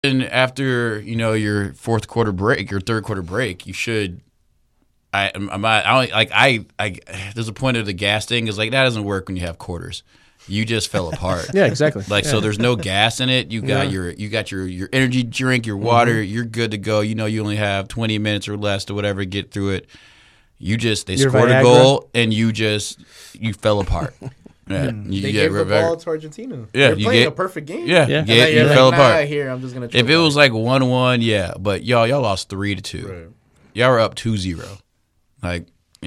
And after your fourth quarter break, your third quarter break, you should. There's a point of the gas thing is like that doesn't work when you have quarters. You just fell apart. Yeah, exactly. So there's no gas in it. You got your energy drink, your water. You're good to go. You only have 20 minutes or less to whatever get through it. They scored a goal and you fell apart. Yeah, they gave the ball to Argentina. Yeah, they're playing a perfect game. Yeah, you fell apart. Here, I'm just gonna. If it was like 1-1, yeah, but y'all lost 3-2. Right. Y'all were up 2-0. Like,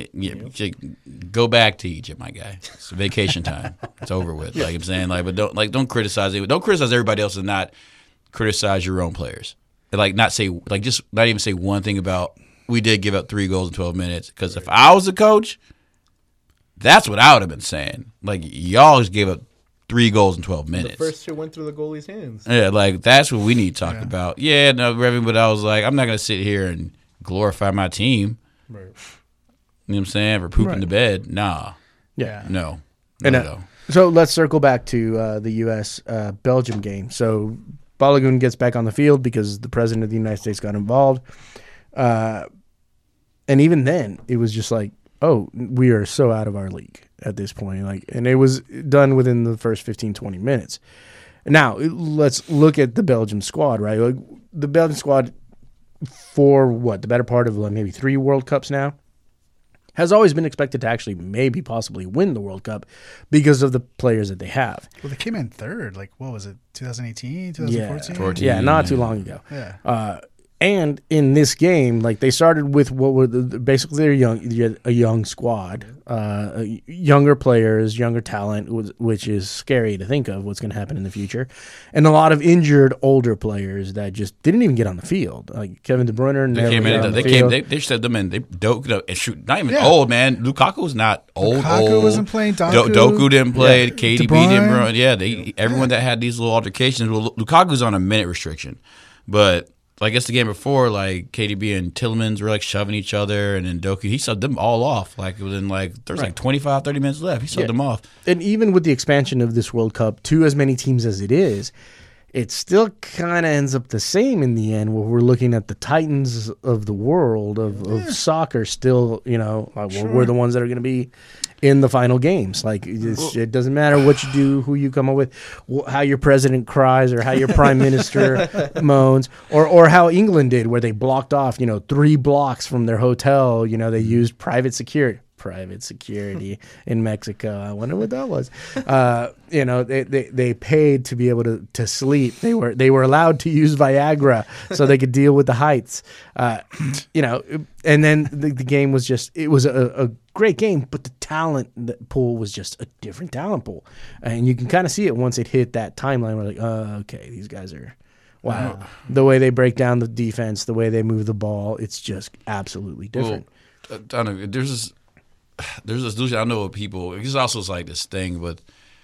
go back to Egypt, my guy. It's vacation time. It's over with. Like I'm saying, but don't criticize it. Don't criticize everybody else and not criticize your own players. And not even say one thing about we did give up 3 goals in 12 minutes. Because if I was a coach. That's what I would have been saying. Y'all just gave up 3 goals in 12 minutes. The first 2 went through the goalie's hands. Yeah, that's what we need to talk about. Yeah, no, Reverend, but I was like, I'm not going to sit here and glorify my team. Right. You know what I'm saying? For pooping the bed. Nah. Yeah. No. So let's circle back to the U.S.-Belgium game. So Balogun gets back on the field because the president of the United States got involved. And even then, it was just like, oh, we are so out of our league at this point. And it was done within the first 15, 20 minutes. Now, let's look at the Belgium squad, right? The Belgium squad, for the better part of maybe 3 World Cups now, has always been expected to actually maybe possibly win the World Cup because of the players that they have. Well, they came in third. What was it, 2018, 2014? Yeah, not too long ago. Yeah. And in this game, they started with what were basically a young squad, younger players, younger talent, which is scary to think of what's going to happen in the future, and a lot of injured older players that just didn't even get on the field. Like Kevin De Bruyne, they said them in. They Doku, not even old man. Lukaku's not old. Lukaku wasn't playing. Doku didn't play. KDB didn't. Yeah, everyone that had these little altercations. Well, Lukaku's on a minute restriction, but. I guess the game before, KDB and Tielemans were shoving each other, and then Doku, he subbed them all off. Within there was 25, 30 minutes left. He subbed them off. And even with the expansion of this World Cup to as many teams as it is, it still kind of ends up the same in the end, where we're looking at the titans of the world of soccer still, we're the ones that are going to be in the final games. It doesn't matter what you do, who you come up with, how your president cries or how your prime minister moans, or how England did, where they blocked off, 3 blocks from their hotel. They used private security in Mexico. I wonder what that was. They paid to be able to sleep. They were allowed to use Viagra so they could deal with the heights. And then the game was it was a great game, but the talent pool was just a different talent pool. And you can kind of see it once it hit that timeline. We're like, oh, okay, these guys are, wow. The way they break down the defense, the way they move the ball, it's just absolutely different. Well, I don't know. There's this I don't know what people. It's also this thing with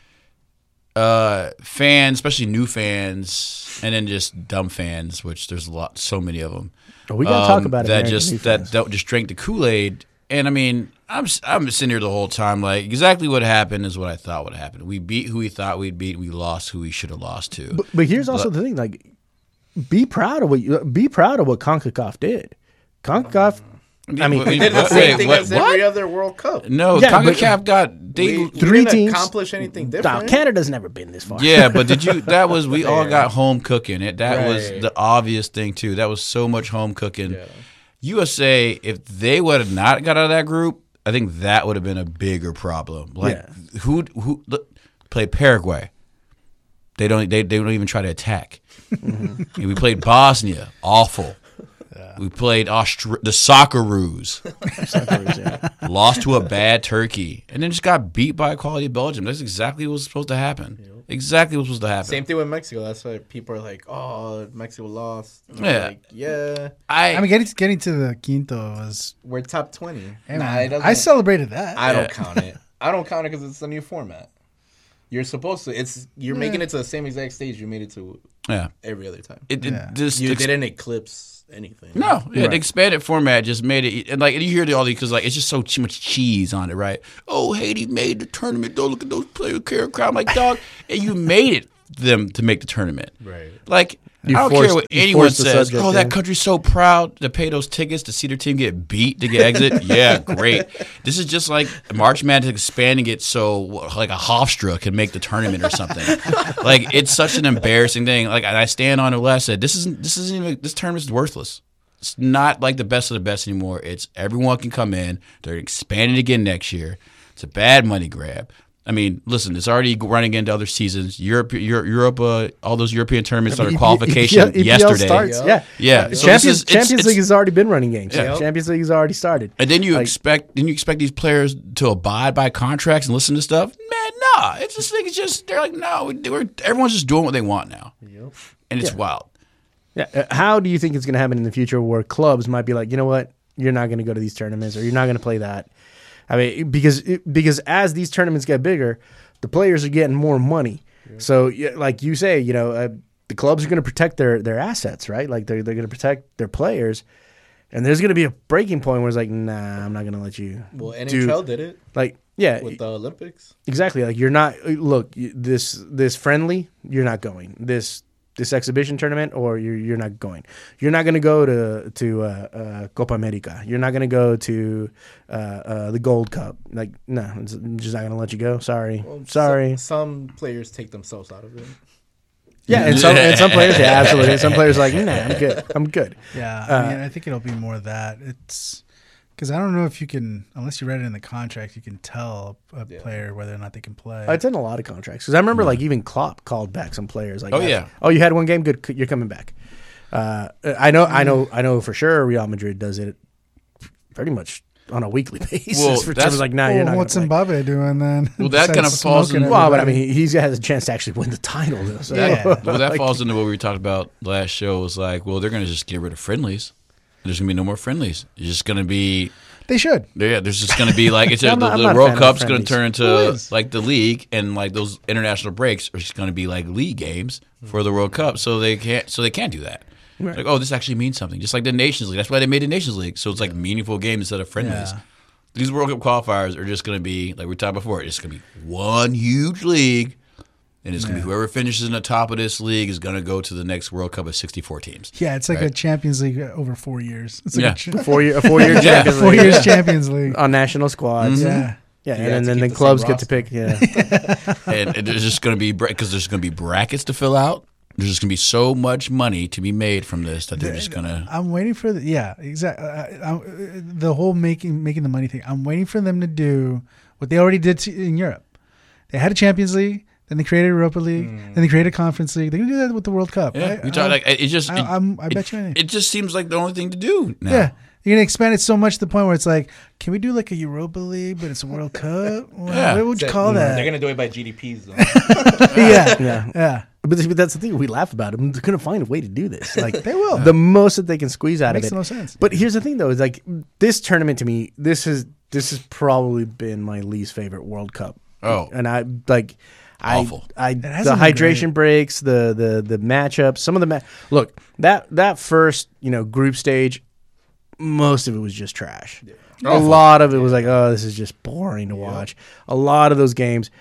fans, especially new fans, and then just dumb fans, which there's so many of them. Oh, we gotta talk about that. That don't just drink the Kool-Aid. And I mean, I'm sitting here the whole time exactly what happened is what I thought would happen. We beat who we thought we'd beat. We lost who we should have lost to. But here's also the thing: be proud of what CONCACAF did. CONCACAF. I mean, they did the same thing as every other World Cup. No, CONCACAF got 3 teams. Accomplish anything different? No, Canada's never been this far. Yeah, but we all got home cooking. That was the obvious thing too. That was so much home cooking. Yeah. USA, if they would have not got out of that group, I think that would have been a bigger problem. Who played Paraguay? They don't even try to attack. Mm-hmm. We played Bosnia, awful. Yeah. We played the Socceroos. Lost to a bad Turkey, and then just got beat by a quality Belgium. That's exactly what was supposed to happen. Yep. Exactly what was supposed to happen. Same thing with Mexico. That's why people are like, "Oh, Mexico lost." Yeah, I mean, getting to the Quinto was we're top 20. I celebrated that. I don't count it. I don't count it because it's a new format. You're supposed to. You're making it to the same exact stage you made it to. Every other time. You didn't eclipse anything. No, the expanded format just made it, and you hear all these because it's just so much cheese on it, right? Oh, Haiti made the tournament. Don't look at those players, crowd. I'm like, dog, and you made them to make the tournament, right? I don't care what anyone says. That country's so proud to pay those tickets to see their team get beat to get exit. Yeah, great. This is just like March Madness expanding it so like a Hofstra can make the tournament or something. Like it's such an embarrassing thing. Like I stand on it last said this tournament is worthless. It's not like the best of the best anymore. It's everyone can come in. They're expanding again next year. It's a bad money grab. I mean, listen, it's already running into other seasons. Europe, all those European tournaments started qualification yesterday. Starts, yeah. So Champions League has already been running games. Yeah. Champions League has already started. And then you expect these players to abide by contracts and listen to stuff? Man, nah. They're like, no, everyone's just doing what they want now. Yep. And it's wild. Yeah. How do you think it's going to happen in the future where clubs might be like, you know what, you're not going to go to these tournaments or you're not going to play that? I mean, because as these tournaments get bigger, the players are getting more money. Yeah. So, like you say, the clubs are going to protect their assets, right? Like they're going to protect their players, and there's going to be a breaking point where it's like, nah, I'm not going to let you. Well, NHL did it. Like, with the Olympics. Exactly. Like you're not. Look, this friendly, you're not going. This exhibition tournament, or you're not going. You're not going to go to Copa America. You're not going to go to the Gold Cup. Like, no, I'm just not going to let you go. Sorry. Some players take themselves out of it. Yeah, and some players, yeah, absolutely. Some players are like, nah, I'm good. Yeah, I think it'll be more of that. It's because I don't know if you can, unless you read it in the contract, you can tell a player whether or not they can play. It's in a lot of contracts. Because I remember, like, even Klopp called back some players. Like, oh, you had one game, good, you're coming back. I know for sure Real Madrid does it pretty much on a weekly basis. Well, that's like, nah, you're not. What's Mbappe doing then? Well, that kind of falls into. Well, but I mean, he has a chance to actually win the title. Though, so. That falls into what we talked about last show. Was like, well, they're going to just get rid of friendlies. There's going to be no more friendlies. It's just going to be. They should. Yeah, there's just going to be like the World Cup's going to turn into like the league, and like those international breaks are just going to be like league games for the World Cup. So they can't do that. Right. Like, this actually means something. Just like the Nations League. That's why they made the Nations League. So it's like meaningful games instead of friendlies. Yeah. These World Cup qualifiers are just going to be, like we talked before, it's going to be one huge league. And it's going to be whoever finishes in the top of this league is going to go to the next World Cup of 64 teams. Yeah, it's like a Champions League over 4 years. It's like a 4 year Champions League. 4 years Champions League. On national squads. Mm-hmm. Yeah, and then the clubs get to pick. Yeah. And there's just going to be, because there's going to be brackets to fill out. There's just going to be so much money to be made from this that they're just going to. I'm waiting for exactly. The whole making the money thing. I'm waiting for them to do what they already did in Europe. They had a Champions League. Then they created Europa League. Then they created a Conference League. They're gonna do that with the World Cup. Yeah, I bet you anything. It just seems like the only thing to do now. Yeah, you're gonna expand it so much to the point where it's like, can we do like a Europa League, but it's a World Cup? What would you call that? They're gonna do it by GDPs, though. yeah. But that's the thing we laugh about them. They're gonna find a way to do this. Like they will. The most that they can squeeze out of it. Makes no sense. But here's the thing, though: is like this tournament to me, this has probably been my least favorite World Cup. Oh, and I like. Awful. The hydration breaks, the matchups, some of the look that first group stage, most of it was just trash. Yeah. A lot of it was like, this is just boring to watch. A lot of those games,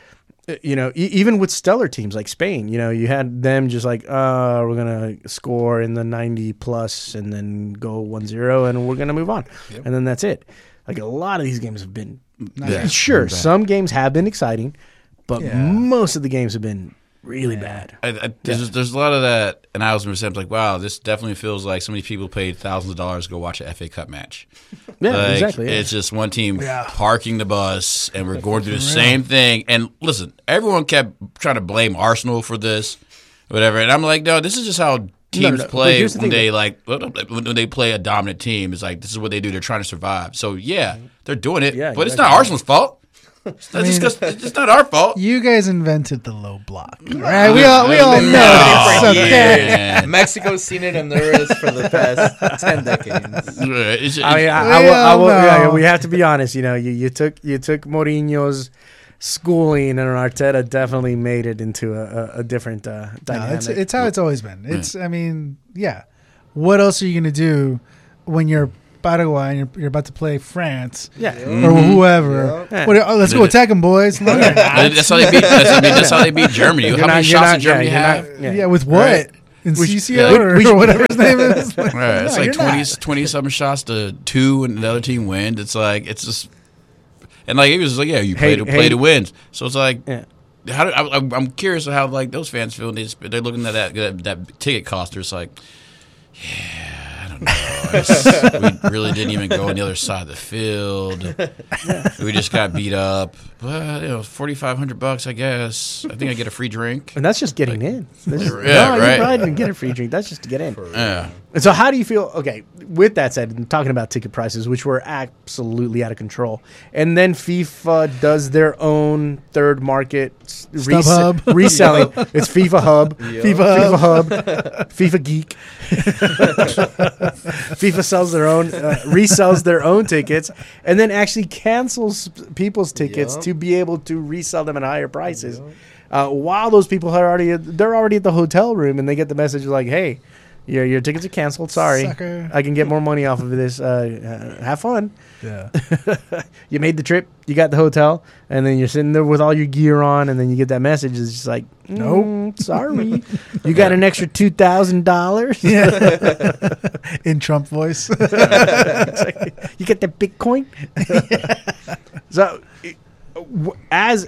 even with stellar teams like Spain, you had them just like, we're gonna score in the 90 plus and then go 1-0 and we're gonna move on, and then that's it. Like a lot of these games have been some games have been exciting. But most of the games have been really bad. There's a lot of that, and I was like, wow, this definitely feels like so many people paid thousands of dollars to go watch an FA Cup match. Yeah, exactly. Yeah. It's just one team parking the bus, and we're going through the same thing. And listen, everyone kept trying to blame Arsenal for this, whatever. And I'm like, no, this is just how teams play when they play a dominant team. It's like this is what they do. They're trying to survive. So they're doing it, but it's not Arsenal's fault. It's not our fault. You guys invented the low block, right? We all know it's okay. Mexico's seen it in theirs for the past 10 decades. We have to be honest. You took Mourinho's schooling, and Arteta definitely made it into a different dynamic. No, it's how it's always been. What else are you going to do when you're Paraguay and you're about to play France or whoever? Let's go attack them, boys. That's how they beat. That's how they beat Germany. How many shots did Germany have? With what? Right. in CCO or whatever his name is. Like, right. It's like 20-something shots to 2 and the other team wins. It's like, it's just, and like, it was like, yeah, you play to win. So it's like, I'm curious how like those fans feel. They're looking at that ticket cost. It's like, yeah, I don't know. We really didn't even go on the other side of the field. We just got beat up. Well, $4,500, I guess. I think I get a free drink. And that's just getting in. Right. You probably didn't get a free drink. That's just to get in. Yeah. And so how do you feel? Okay, with that said, and talking about ticket prices, which were absolutely out of control, and then FIFA does their own third market reselling. It's FIFA Hub, FIFA Hub, FIFA Geek. FIFA sells their own, resells their own tickets, and then actually cancels people's tickets to be able to resell them at higher prices. While those people they're already at the hotel room, and they get the message like, "Hey, your tickets are canceled. Sorry, sucker. I can get more money off of this. Have fun." Yeah. You made the trip, you got the hotel, and then you're sitting there with all your gear on, and then you get that message. It's just like, nope, sorry, you got an extra $2,000. Yeah. In Trump voice. You get the Bitcoin. So, as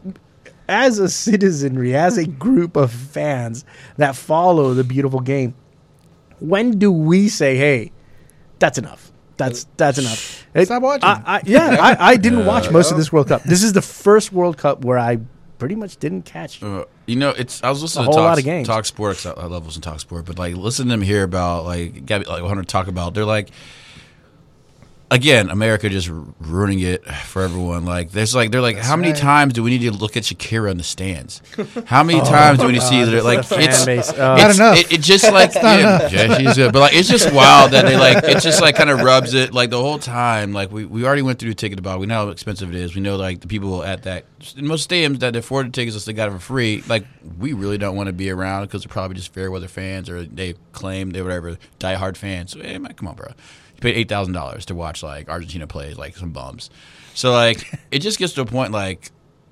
a citizenry, as a group of fans that follow the beautiful game, when do we say, "Hey, that's enough"? That's enough. Stop watching. I didn't watch most of this World Cup. This is the first World Cup where I pretty much didn't catch. I was listening to Talk Sport. I love listening to Talk Sport, but like listening to them hear about like Hunter talk about. They're like, again, America just ruining it for everyone. Like, they're like, how many times do we need to look at Shakira in the stands? How many times do we need to see that? Like, not enough. It just like, she's good, but like, it's just wild that they like, it just like kind of rubs it like the whole time. Like, we already went through the ticket about. We know how expensive it is. We know like the people at that in most stadiums that afford the tickets, they got it for free. Like, we really don't want to be around because they're probably just fair weather fans or they claim they whatever diehard fans. So, hey man, come on, bro. You paid $8,000 to watch like Argentina play like some bums, so like it just gets to a point like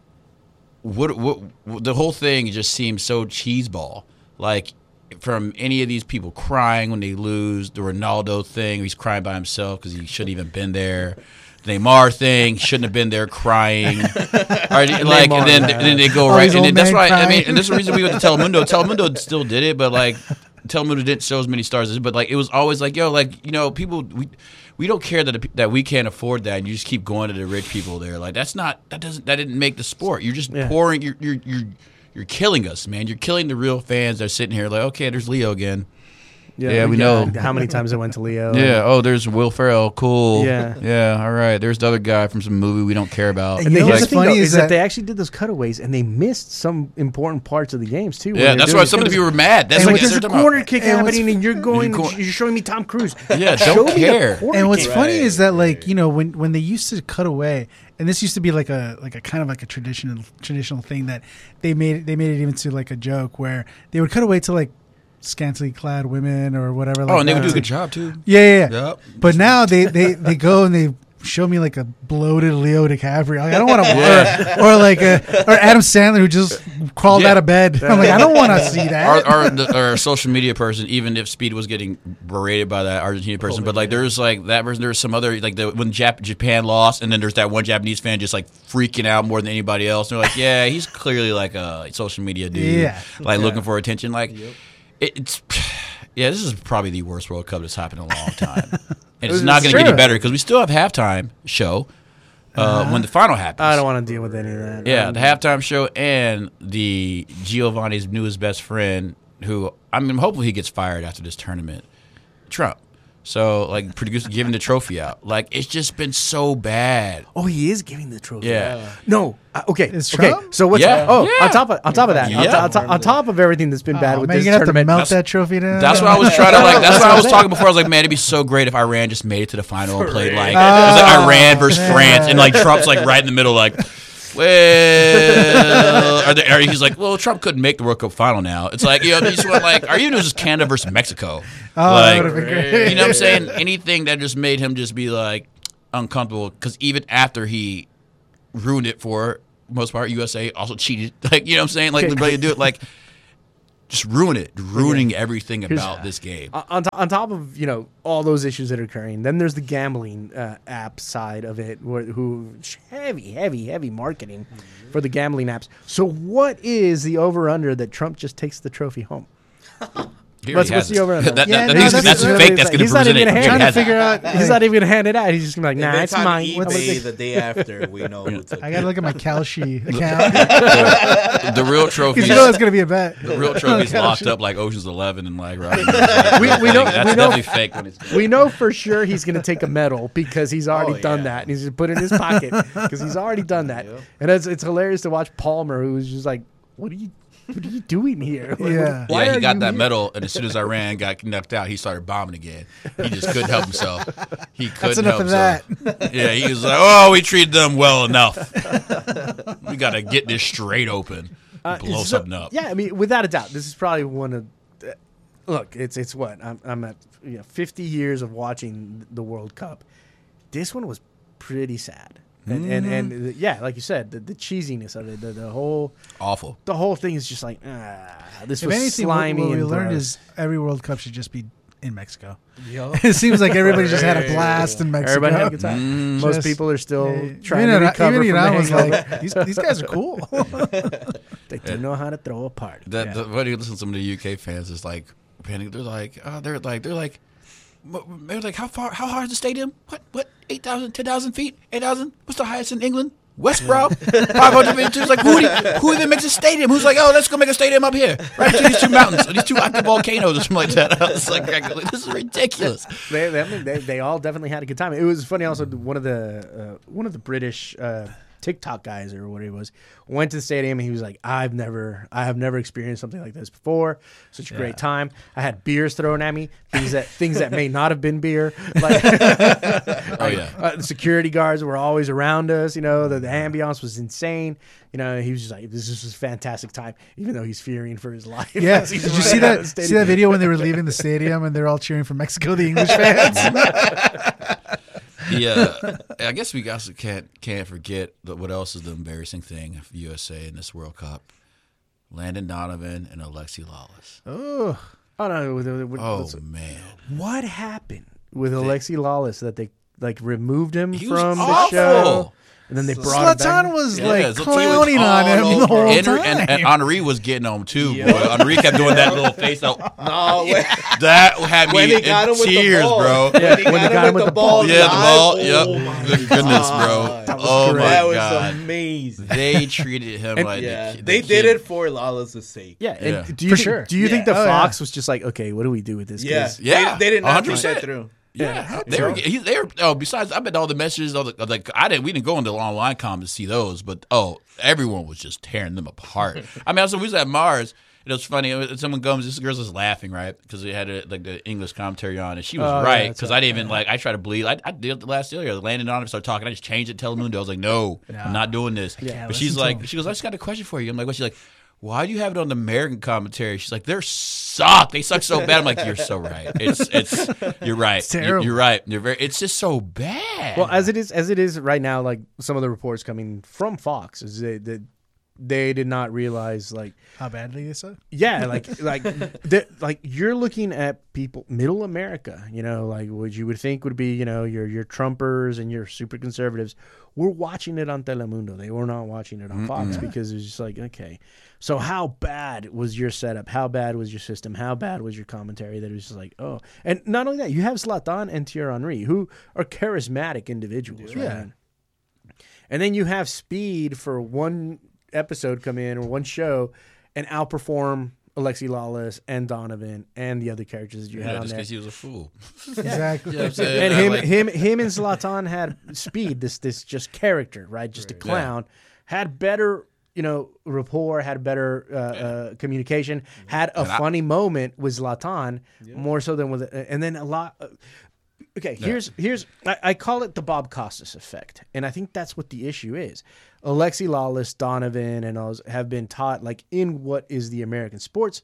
what the whole thing just seems so cheeseball. Like from any of these people crying when they lose, the Ronaldo thing, he's crying by himself because he shouldn't even been there. The Neymar thing, shouldn't have been there crying. Like, and then they go right, and then that's why I mean, and that's the reason we went to Telemundo. Telemundo still did it, but like. Telemundo didn't show as many stars, but like it was always like, yo, like, you know, people we don't care that we can't afford that, and you just keep going to the rich people there. Like that didn't make the sport. You're just pouring. You're killing us, man. You're killing the real fans that are sitting here like, okay, there's Leo again. Yeah, we know how many times I went to Leo. Yeah. Oh, there's Will Ferrell. Cool. Yeah. Yeah. All right. There's the other guy from some movie we don't care about. And what's funny is that they actually did those cutaways and they missed some important parts of the games too. Yeah, that's why some of the people were mad. That's like there's a corner kick happening and you're showing me Tom Cruise. Yeah, don't care. And what's funny is that like, you know, when they used to cut away, and this used to be like a kind of like a traditional thing that they made it even to like a joke where they would cut away to like scantily clad women or whatever. And they would do a good job too. Yeah. Yep. But now they go and they show me like a bloated Leo DiCaprio. Like, I don't want to, or Adam Sandler who just crawled out of bed. I'm like, I don't want to see that. Our social media person, even if Speed was getting berated by that Argentina person, but like there's like that person, there's some other like when Japan lost, and then there's that one Japanese fan just like freaking out more than anybody else. And they're like, yeah, he's clearly like a social media dude, looking for attention, like. This is probably the worst World Cup that's happened in a long time. And it's not going to get any better because we still have halftime show when the final happens. I don't want to deal with any of that. Yeah, the halftime show and the Giovanni's newest best friend, who, I mean, hopefully he gets fired after this tournament, Trump. So, like, giving the trophy out. Like, it's just been so bad. Oh, he is giving the trophy. Yeah. No. Okay. Is Trump? So what's on top of that? Yeah. On top of everything that's been bad with this tournament, tournament, have to melt that trophy down. That's what I was trying to like. That's what I was talking before. I was like, man, it'd be so great if Iran just made it to the final and played like it was like Iran versus France, and like Trump's like right in the middle, like. Well, he's like, well, Trump couldn't make the World Cup final now. It's like, you know, just went like, are you doing just Canada versus Mexico? That would have been great. You know what I'm saying? Anything that just made him just be like uncomfortable, because even after he ruined it for most part, USA also cheated. Like, you know what I'm saying? Like, the way to do it, like, just ruining everything about this game. On top of all those issues that are occurring, then there's the gambling app side of it, who heavy marketing for the gambling apps. So what is the over/under that Trump just takes the trophy home? What's the over/under? That's fake. That's going to present it. Trying to figure out. He's not even going to hand it out. He's just going to be like, nah, it's mine. eBay the day after, we know who took it. I got to look at my Kalshi account. The real trophy. Because it's going to be a bet. The real trophy's locked up like Ocean's 11 and like right. we know that's definitely fake. When it's we know for sure he's going to take a medal because he's already done that, and he's going to put it in his pocket because he's already done that. And it's hilarious to watch Palmer, who was just like, what are you doing here? Like, he got that medal, and as soon as Iran got knocked out, he started bombing again. He just couldn't help himself. He couldn't help himself. Yeah, he was like, "Oh, we treated them well enough. We got to get this straight open, blow something up." Yeah, I mean, without a doubt, this is probably one of. Look, it's what I'm at. 50 years of watching the World Cup. This one was pretty sad. And yeah, like you said, the cheesiness of it, the whole awful. The whole thing is just like this if was anything, slimy. What we and learned gross. is every World Cup should just be in Mexico. It seems like everybody just had a blast in Mexico. Everybody had a good time. Most people are still trying to recover even from the was hangover. like, these guys are cool. They do know how to throw a party. When you listen to some of the UK fans, it's like panic. They're like, how high is the stadium? What? 8,000, 10,000 feet? 8,000? What's the highest in England? Westboro? 552. It's like, who even makes a stadium? Who's like, let's go make a stadium up here, right between these two mountains, these two active volcanoes or something like that. I was like, this is ridiculous. They all definitely had a good time. It was funny also, one of the British TikTok guys or whatever he was went to the stadium and he was like, I have never experienced something like this before. Such a great time. I had beers thrown at me, things that may not have been beer. Like, the security guards were always around us. The ambiance was insane. He was just like, this is a fantastic time, even though he's fearing for his life. Yeah. Did you see that video when they were leaving the stadium and they're all cheering for Mexico, the English fans? Yeah, I guess we also can't forget what else is the embarrassing thing of USA in this World Cup: Landon Donovan and Alexi Lawless. Oh no! Man, what happened with Alexi Lawless that they removed him he from was the awful. show? And then they brought Zlatan him back. was clowning on him the whole time. And Henri was getting on him too. Henri kept doing that little face. That had me in tears, bro. Yeah, when they got him with the ball. Yeah, the ball. Yep. Good goodness, bro. Oh my God. That was amazing. They treated him like they did it for Lawless' sake. Yeah, and do you think the Fox was just like, okay, what do we do with this? Yeah, they did not push that through. Yeah, they were. Oh, besides, I bet all the messages, we didn't go into the online comments to see those, but everyone was just tearing them apart. I mean, we was at Mars. It was funny. Someone comes, this girl's just laughing, right? Because they had the English commentary on, and she was right. Because I didn't even I tried to bleed. I did the last year. Landon on it, started talking. I just changed it. Telemundo. I was like, no, I'm not doing this. Yeah, but she goes, I just got a question for you. I'm like, what? She's like, why do you have it on the American commentary? She's like, they suck. They suck so bad. I'm like, you're so right. It's you're right. It's terrible. You're right. It's just so bad. Well, as it is right now, like some of the reports coming from Fox is that they did not realize how badly they suck. Yeah, like you're looking at people, middle America, what you would think would be, your Trumpers and your super conservatives. We're watching it on Telemundo. They were not watching it on Fox because it was just like, okay, so how bad was your setup? How bad was your system? How bad was your commentary? That it was just like, oh. And not only that, you have Zlatan and Thierry Henry, who are charismatic individuals, right? Yeah. And then you have Speed for one episode come in or one show and outperform Alexi Lawless and Donovan and the other characters that you had on there. Just because he was a fool. Exactly. And him and Zlatan had Speed, this just character, right? Just a clown, had better rapport, had better communication, had a funny moment with Zlatan more so than with, and then a lot. Okay, here's I call it the Bob Costas effect, and I think that's what the issue is. Alexi Lawless, Donovan, and all have been taught in what is the American sports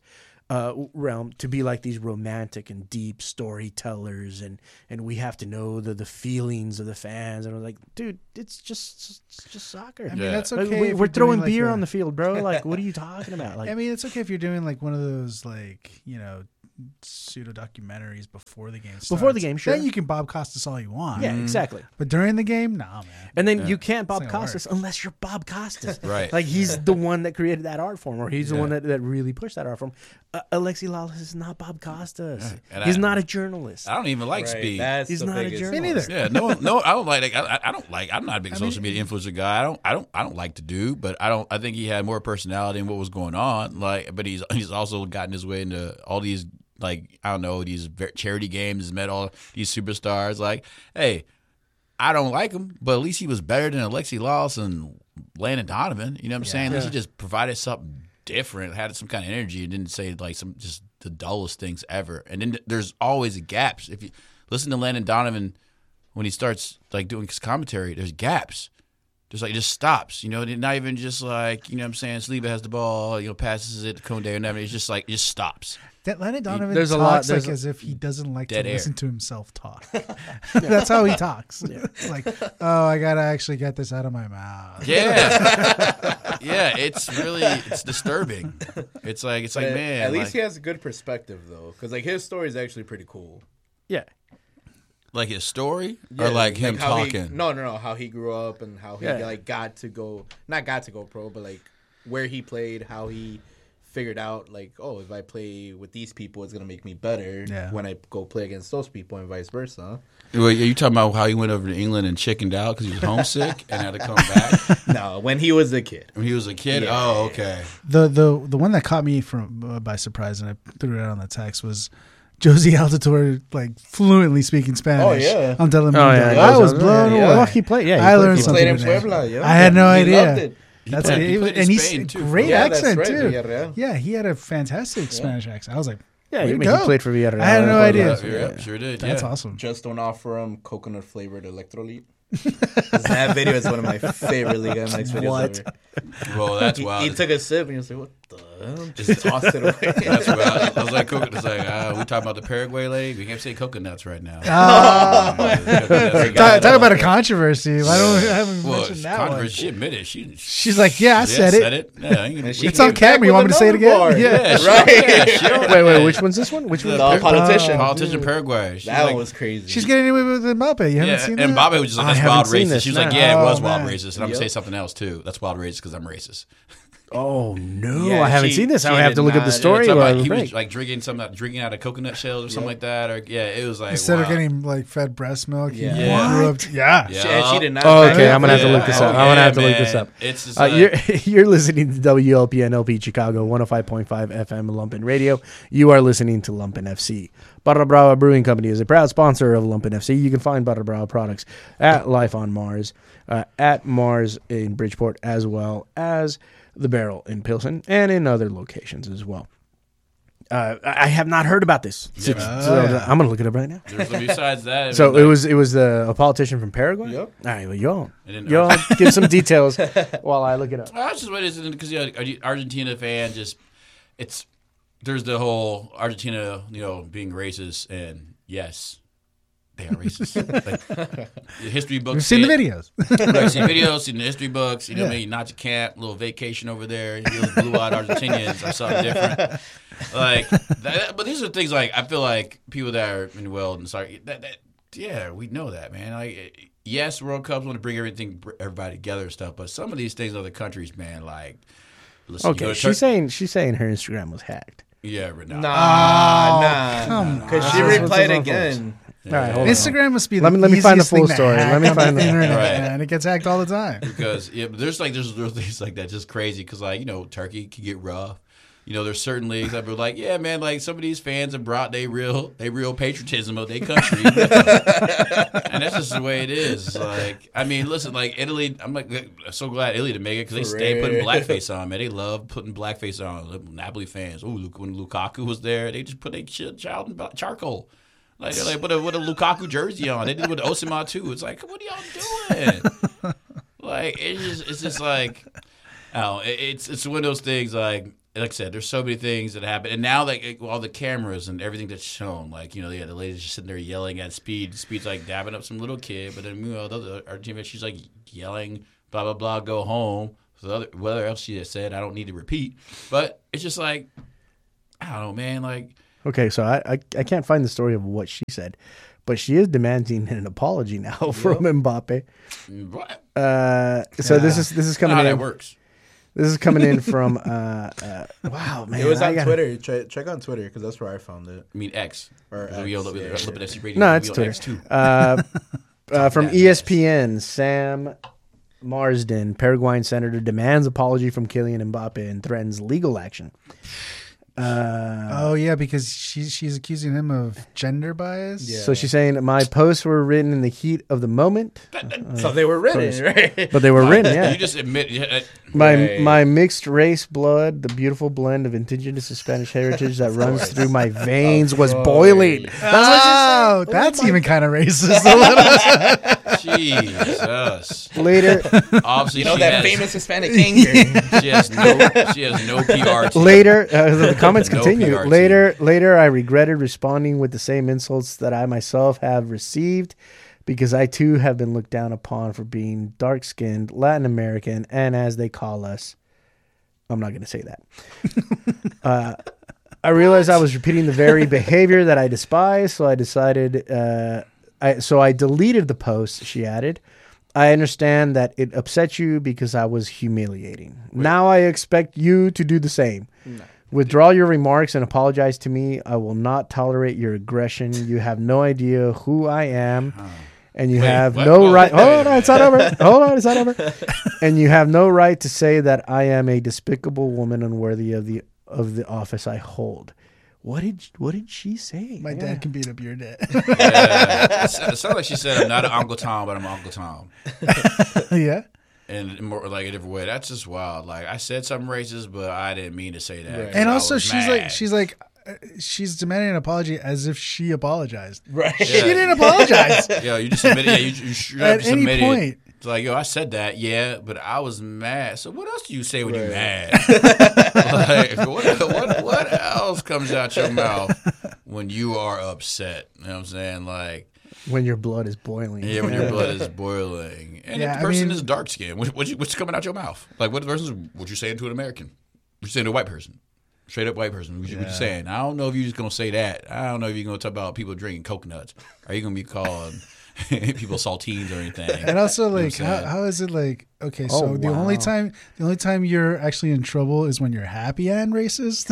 realm to be like these romantic and deep storytellers, and we have to know the feelings of the fans. And I'm like, dude, it's just soccer. I mean, that's okay. We're throwing beer on the field, bro. Like, what are you talking about? Like, I mean, it's okay if you're doing like one of those like pseudo documentaries before the game starts. Before the game, sure. Then you can Bob Costas all you want. Yeah, exactly. But during the game, nah, man. And then you can't Bob Costas unless you're Bob Costas. Right. Like, he's the one that created that art form, or he's the one that really pushed that art form. Alexi Lalas is not Bob Costas. He's not a journalist. I don't even like Speed. He's not a journalist. Me neither. Yeah, no, I don't like. I don't like. I'm not a big social media influencer guy. I don't like to do, but I think he had more personality in what was going on. Like, but he's also gotten his way into all these, like, I don't know, these charity games. Has met all these superstars. Like, hey, I don't like him, but at least he was better than Alexi Lalas and Landon Donovan. You know what I'm saying? At least he just provided something different, had some kind of energy, and didn't say like some just the dullest things ever. And then there's always gaps. If you listen to Landon Donovan when he starts like doing his commentary, there's gaps. Just like, it just stops, not even just like, you know what I'm saying, Saliba has the ball, passes it to Konde or whatever. It's just like, it just stops. That Landon Donovan There's talks a lot, like as if he doesn't like to dead air. listen to himself talk. That's how he talks. Like, oh, I got to actually get this out of my mouth. Yeah. Yeah, it's disturbing. It's like, man. At least he has a good perspective, though, because like his story is actually pretty cool. Yeah. Like his story, or like him talking? No, how he grew up and how he like got to go pro, but like where he played, how he figured out like, oh, if I play with these people, it's gonna make me better when I go play against those people, and vice versa. Well, are you talking about how he went over to England and chickened out because he was homesick and had to come back? No, when he was a kid. When he was a kid? Yeah, oh, okay. The one that caught me by surprise, and I threw it out on the text, was Josie Altidore, like, fluently speaking Spanish. Oh, yeah. On Telemundo. Yeah, I was blown away. Well, he played. Yeah, I learned He something played in today. Puebla. Yeah, I had no idea. Loved it. That's he it. played in And he's Spain, too. great Yeah, accent that's right, too. Villarreal. Yeah, he had a fantastic Spanish accent. I was like, Yeah, way he to go. played for Villarreal. I had no idea. Yeah, sure did. That's yeah. awesome. Just don't offer him coconut flavored electrolyte. That video is one of my favorite Liga MX videos ever. Well, that's wild. He took a sip and he was like, "What the hell?" Just tossed it away. That's wild. I was like, it's like, we talking about the Paraguay lady? We can't say coconuts right now. Talk about a controversy. Why don't we haven't mentioned that one? She admitted She's like, yeah, I said it. Yeah, It's on camera. You want me to say it again? yeah, Right. Wait, which one's this one? Which one? The politician. Politician Paraguay. She's That like, was crazy. She's getting away with Mbappe. You haven't seen that? and Bobby was just like, I that's haven't wild seen racist. this, She was no. like, yeah, it was Oh, wild man. racist. And I'm going to say something else, too. That's wild racist because I'm racist. Oh no, Yeah, I haven't she- seen this. she I have did to look at the not- story. Yeah, while he we was break. like drinking out of coconut shells or something like that. Or it was like, Instead wow. of getting like fed breast milk, he Yeah. grew up. Yeah. And she did not. Oh, back okay, up I'm gonna have for to that. look this up. Oh, I'm gonna yeah, have to look this man. up. It's just You're listening to WLPN LP Chicago 105.5 FM Lumpen Radio. You are listening to Lumpen FC. Barra Brava Brewing Company is a proud sponsor of Lumpen FC. You can find Barra Brava products at Life on Mars, at Mars in Bridgeport, as well as the Barrel in Pilsen, and in other locations as well. I have not heard about this. So I'm going to look it up right now. besides that. So it was a politician from Paraguay? Yep. All right, well, y'all then give some details while I look it up. That's just what it is because Argentina fan there's the whole Argentina being racist, and yes, they are racist. Like, the history books. We've seen the videos. Right, seen videos, seen the history books. You know what I mean? Nacho camp, little vacation over there. Those blue-eyed Argentinians are something different. Like, but these are things like I feel like people that are in the world and sorry, yeah, we know that, man. Like, yes, World Cups want to bring everybody together and stuff, but some of these things, other countries, man, like. Listen, Okay, she's saying her Instagram was hacked. Yeah, but Nah. Come Because on. she What's replayed on again. All right, hold on. Instagram must be Let the me find the easiest thing full to story. hack Let me on find the the- internet, Right. man. It gets hacked all the time. because there's little things like that just crazy because Turkey can get rough. There's certain leagues that were like, yeah, man, like some of these fans have brought they real patriotism of their country, and that's just the way it is. Like, I mean, listen, like Italy, I'm like so glad Italy to make it because they stay putting blackface on, man. They love putting blackface on. Napoli fans, when Lukaku was there, they just put their child in charcoal. Like they put a Lukaku jersey on. They did it with Osimhen too. It's like, what are y'all doing? Like it's just like, oh, it's one of those things. Like like I said, there's so many things that happen, and now like all the cameras and everything that's shown, like the lady's just sitting there yelling at Speed. Speed's like dabbing up some little kid, but then our teammate, she's like yelling, blah blah blah, go home. So whatever else she has said, I don't need to repeat. But it's just like, I don't know, man. Like, okay, so I can't find the story of what she said, but she is demanding an apology now from Mbappe. What? So this is coming in. How that works. This is coming in from, wow, man. It was on Twitter. Check on Twitter because that's where I found it. I mean, X. Or X, No, it's Twitter. From ESPN, Sam Marsden, Paraguayan senator, demands apology from Kylian Mbappe and threatens legal action. Because she's accusing him of gender bias. Yeah. So she's saying my posts were written in the heat of the moment. So they were written, right? But they were written, yeah. You just admit my mixed race blood, the beautiful blend of indigenous and Spanish heritage that runs through my veins was boiling. That's even kind of racist. Jesus. Later, obviously, that famous Hispanic anger. She has no PR team. Later, the comments continue. Later, I regretted responding with the same insults that I myself have received, because I too have been looked down upon for being dark-skinned, Latin American, and as they call us, I'm not going to say that. I realized I was repeating the very behavior that I despise, so I decided. I deleted the post. She added, "I understand that it upset you because I was humiliating. Now I expect you to do the same. No. Withdraw your remarks and apologize to me. I will not tolerate your aggression. You have no idea who I am." And you have no right. Hold on, it's not over. And you have no right to say that I am a despicable woman unworthy of the office I hold. What did she say? My dad can beat up your dad. It sounds like she said, "I'm not an Uncle Tom, but I'm Uncle Tom." Yeah. And more like a different way. That's just wild. Like, I said something racist, but I didn't mean to say that. Right. And also, she's demanding an apology as if she apologized. Right. Yeah. She didn't apologize. You just admitted. Yeah, you should at have any point. It's like, I said that, but I was mad. So what else do you say when you're mad? Like, what else comes out your mouth when you are upset? You know what I'm saying? Like, when your blood is boiling. Yeah, when your blood is boiling. And if the person is dark skinned, what's coming out your mouth? Like, what you saying to an American? What you saying to a white person? Straight up white person. What you saying? I don't know if you're just going to say that. I don't know if you're going to talk about people drinking coconuts. Are you going to be calling people saltines or anything? And also, like, how is it like? Okay, so the only time you're actually in trouble is when you're happy and racist.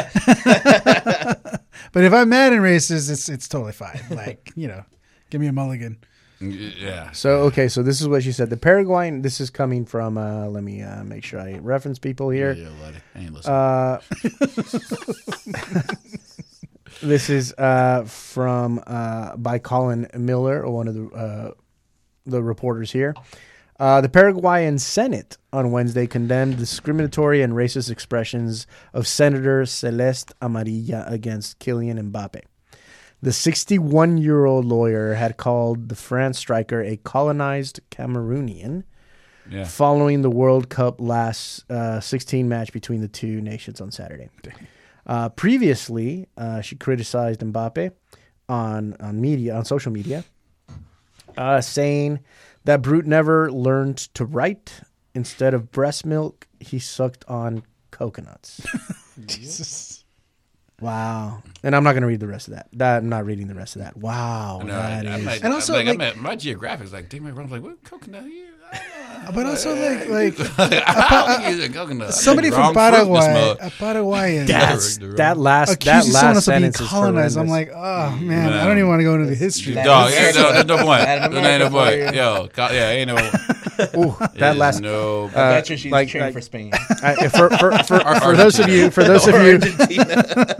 But if I'm mad and racist, it's totally fine. Like, give me a mulligan. Yeah. So this is what she said. The Paraguayan. This is coming from. Let me make sure I reference people here. Yeah, buddy. I ain't listening. This is from by Colin Miller, one of the reporters here. The Paraguayan Senate on Wednesday condemned discriminatory and racist expressions of Senator Celeste Amarilla against Kylian Mbappe. The 61-year-old lawyer had called the France striker a colonized Cameroonian following the World Cup last 16 match between the two nations on Saturday. Previously, she criticized Mbappe on social media, saying that Brute never learned to write. Instead of breast milk, he sucked on coconuts. Jesus. Wow. And I'm not going to read the rest of that. I'm not reading the rest of that. Wow. And also, my geographics, like, damn, I'm like, what coconut? But also, coconut. Somebody from Paraguay, a Paraguayan. That last sentence is colonized. I'm like, oh man, I don't even want to go into the history. Dog, there's no point. Ain't no point. Yo, ain't no. Ooh, that last. No. I bet you she's cheering for Spain. For those of you,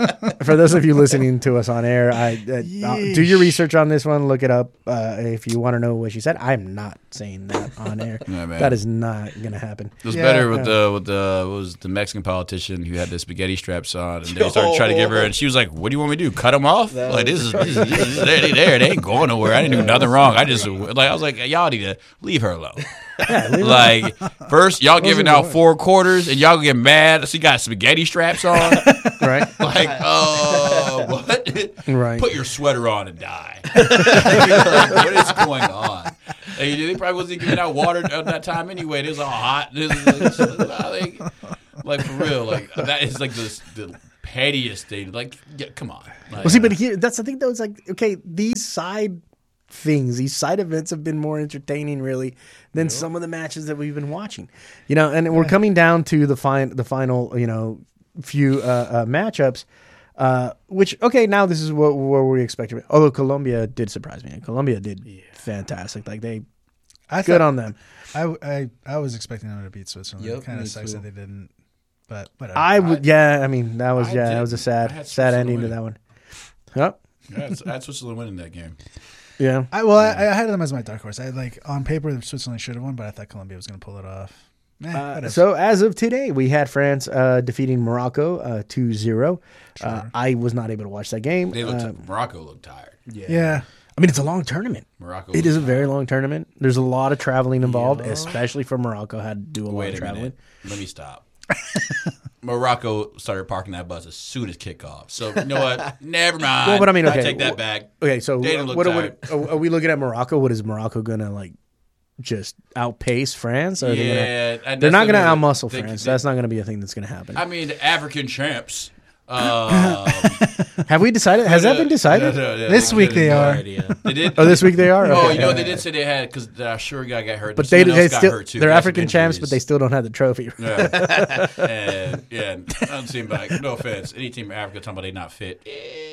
For those of you listening to us on air, do your research on this one. Look it up if you want to know what she said. I'm not saying that on air. No, that is not going to happen. It was better with the Mexican politician who had the spaghetti straps on, and they started trying to give her, and she was like, "What do you want me to do? Cut them off? Like this is they ain't going nowhere. I didn't do nothing wrong. I was like, y'all need to leave her alone." Like first, y'all giving out 4 quarters, and y'all get mad. She got spaghetti straps on, right? Like, what? Right. Put your sweater on and die. What is going on? They probably wasn't giving out water at that time anyway. It was all hot. Like for real, like that is like the pettiest thing. Like, yeah, come on. Like, well, see, but here, that's the thing though. It's like, okay, these side things, these side events have been more entertaining, really, than some of the matches that we've been watching. And we're coming down to the final, few matchups. Which, okay, now this is what we expected. Although Colombia did surprise me. Colombia did fantastic. Like good on them. I was expecting them to beat Switzerland. It kind of sucks that they didn't. But whatever. That was a sad ending to that one. Yep. Yeah, I had Switzerland winning that game. Yeah. I had them as my dark horse. On paper, Switzerland should have won, but I thought Colombia was going to pull it off. So as of today, we had France defeating Morocco 2-0. Sure. I was not able to watch that game. Morocco looked tired. Yeah. I mean, it's a long tournament. It is a very long tournament. There's a lot of traveling involved, especially for Morocco. Had to do a lot of traveling. Minute. Let me stop. Morocco started parking that bus as soon as kickoff. So, you know what? Never mind. Well, but I mean, okay. I take that back. Okay, so what are we looking at Morocco? What is Morocco going to, just outpace France? Or they're not going to outmuscle France. That's not going to be a thing that's going to happen. I mean, the African champs. Have we decided? Has that been decided? No, this week they are. They did. Oh, this week they are. Oh, they did say they had because the sure guy got hurt, but they still hurt too. They're African champs, but they still don't have the trophy. Yeah, and it doesn't seem like, no offense, any team in Africa talking about they not fit.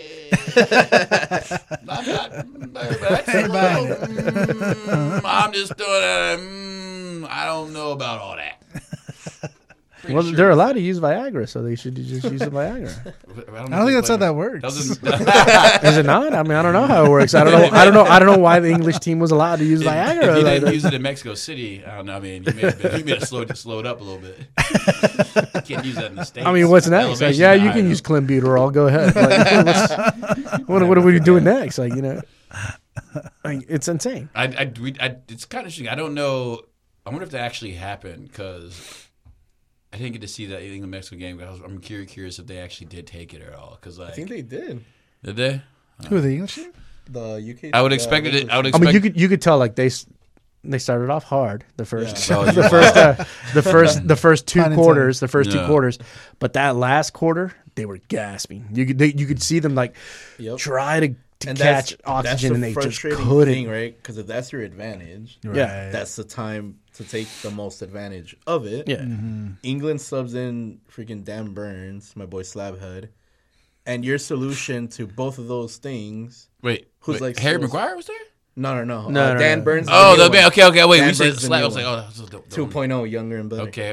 I'm just doing. I don't know about all that. They're allowed to use Viagra, so they should just use the Viagra. I don't think that's how that works. Is it not? I mean, I don't know how it works. I don't know why the English team was allowed to use Viagra. If you didn't use it in Mexico City, I don't know. I mean, you may have slowed up a little bit. You can't use that in the States. I mean, what's next? You can use clenbuterol. Go ahead. What are we doing next? It's insane. It's kind of interesting. I don't know. I wonder if that actually happened because I didn't get to see that England-Mexico game. I'm curious if they actually did take it at all. Cause I think they did. Did they? Who are the English team? The UK. I would expect it. I mean, you could tell they started off hard the first the first two quarters, but that last quarter they were gasping. You could see them try to catch oxygen, and they just couldn't. Right? Because if that's your advantage, that's the time to take the most advantage of it. Yeah. Mm-hmm. England subs in freaking Dan Burns, my boy Slabhead, and your solution to both of those things. Wait, Harry Maguire was there? No. Dan Burns. Oh, the man. Okay. Wait, we said Slab. I was like, oh, that's 2.0, younger and better. Okay.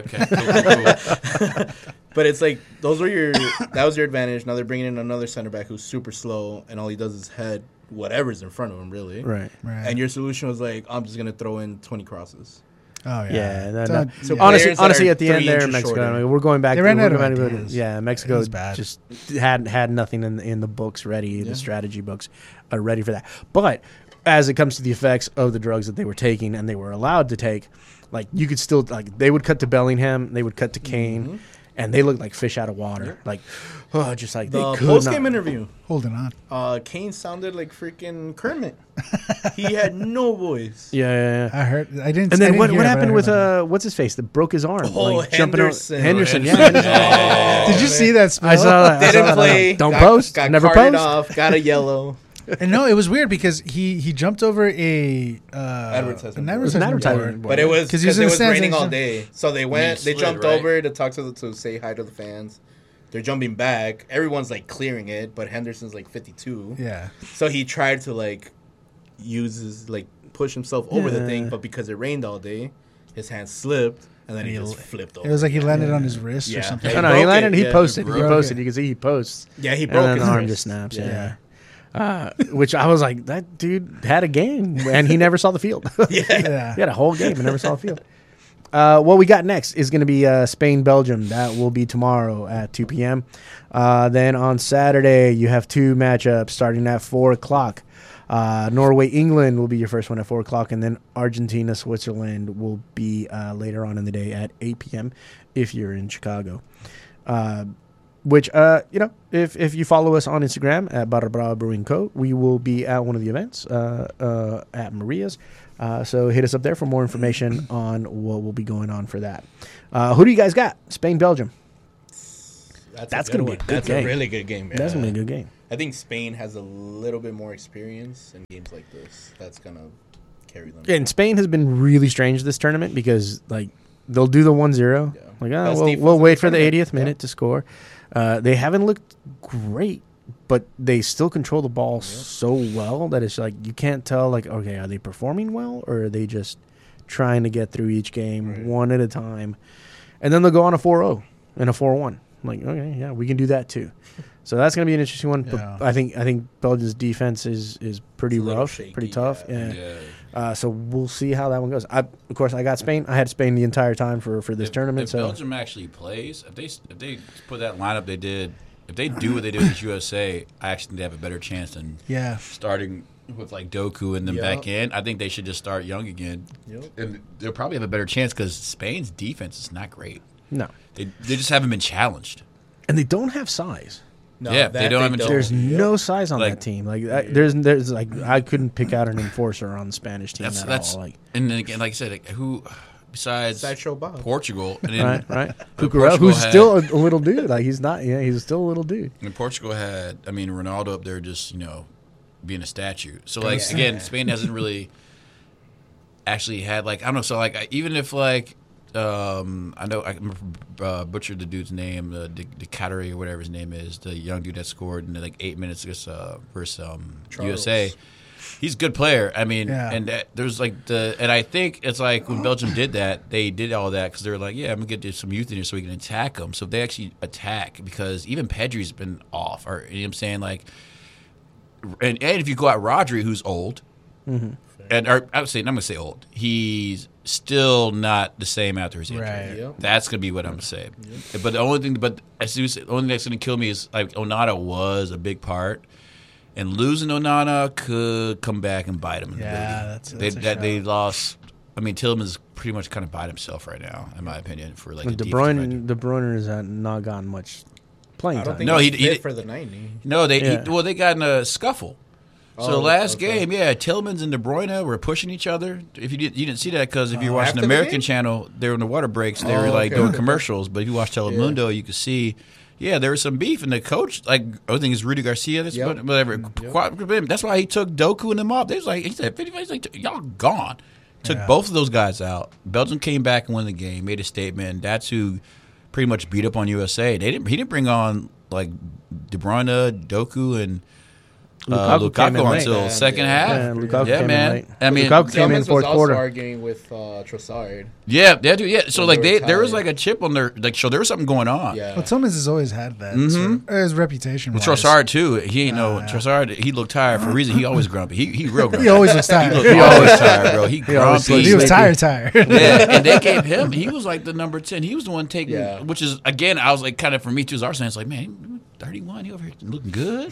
Cool. But it's like that was your advantage. Now they're bringing in another center back who's super slow, and all he does is head whatever's in front of him, really. Right. And your solution was I'm just gonna throw in 20 crosses. Oh yeah. So honestly, at the end there, Mexico. We're going back. They ran out of ideas. Yeah, Mexico just had nothing in the books ready. The strategy books are ready for that. But as it comes to the effects of the drugs that they were taking and they were allowed to take, you could still they would cut to Bellingham, they would cut to Kane, and they looked like fish out of water. The post-game interview. Holding on. Kane sounded like freaking Kermit. He had no voice. Yeah. I heard. I didn't. And then what hear happened with what's his face that broke his arm? Henderson. Henderson. Did you see that? I saw that. Didn't play. Don't post. Got Never carted post. off. Got a yellow. And no, it was weird because he jumped over advertisement board. But it was because it was raining all day. day. So they jumped over to talk to say hi to the fans. They're jumping back. Everyone's clearing it, but Henderson's 52. Yeah. So he tried to use his push himself over the thing, but because it rained all day, his hand slipped and then he just flipped over. It was like he landed on his wrist or something. No, he landed. He posted. He posted. You can see he posts. Yeah, he broke and his then the arm wrist. just snaps. Which I was like, that dude had a game, and he never saw the field. He had a whole game and never saw the field. What we got next is going to be Spain-Belgium. That will be tomorrow at 2 p.m. Then on Saturday, you have 2 matchups starting at 4 o'clock. Norway-England will be your first one at 4 o'clock, and then Argentina-Switzerland will be later on in the day at 8 p.m. if you're in Chicago. Which, if you follow us on Instagram at Barra Brava Brewing Co., we will be at one of the events at Maria's. So hit us up there for more information on what will be going on for that. Who do you guys got? Spain, Belgium. That's going to be a good That's game. a really good game. Yeah. That's going to be a good game. I think Spain has a little bit more experience in games like this. That's going to carry them. And Spain has been really strange this tournament because, like, they'll do the 1-0. Yeah. Like, we'll wait for the 80th minute to score. They haven't looked great, but they still control the ball so well that it's like you can't tell, like, okay, are they performing well or are they just trying to get through each game one at a time? And then they'll go on a 4-0 and a 4-1. Like, okay, yeah, we can do that too. So that's going to be an interesting one. But I think Belgium's defense is pretty rough, shaky, pretty tough. Yeah. So we'll see how that one goes. Of course, I got Spain. I had Spain the entire time for this tournament. If Belgium actually plays, if they put that lineup they did, if they do what they did with USA, I actually think they have a better chance than starting with like Doku and then back in. I think they should just start young again, and they'll probably have a better chance because Spain's defense is not great. No, they just haven't been challenged, and they don't have size. No, they don't. There's no size on that team. Like there's like I couldn't pick out an enforcer on the Spanish team at all. Like, and then again, like I said, who besides Portugal, and then right, Cucurella, who's still a little dude. Like he's not. Yeah, he's still a little dude. And Portugal had, Ronaldo up there just being a statue. So like again, Spain hasn't really actually had like I don't know. So like even if like. I know I butchered the dude's name, the Cattery or whatever his name is, the young dude that scored in like 8 minutes versus USA. He's a good player. And there's like and I think it's like when Belgium did that, they did all that because they were like, I'm gonna get some youth in here so we can attack them. So they actually attack because even Pedri's been off, or you know what I'm saying, like, and if you go at Rodri, who's old. Mm-hmm. And I would say, I'm going to say old. He's still not the same after his injury. Right. Yep. That's going to be what I'm going to say. Yep. But the only thing that's going to kill me is like Onana was a big part, and losing Onana could come back and bite him. They lost. Tielemans pretty much kind of bite himself right now, in my opinion, for like De Bruyne has not gotten much playing time. I don't think he for the 90. No, they got in a scuffle. So the last game, Tielemans and De Bruyne were pushing each other. If you didn't see that because if you're watching the American channel, they were in the water breaks. They were like doing commercials. But if you watch Telemundo, you could see, there was some beef. And the coach, like I think it's Rudy Garcia, whatever. That's why he took Doku and them off. He said, y'all gone. Took both of those guys out. Belgium came back and won the game, made a statement. That's who pretty much beat up on USA. He didn't bring on like De Bruyne, Doku, and Lukaku until second half. Lukaku came in late. Lukaku came in fourth quarter. Was arguing with Trossard. Yeah. So like there was like a chip on their so there was something going on. Yeah. But Tielemans has always had that. Mm-hmm. His reputation. With Trossard too. He ain't Trossard. He looked tired for a reason. He always grumpy. He real grumpy. He always was tired. He always tired, bro. He grumpy. He was tired. Yeah. And they gave him. He was like the number 10. He was the one taking. Which is again, I was like kind of for me too as Arsenal. It's like 31. He over here looking good.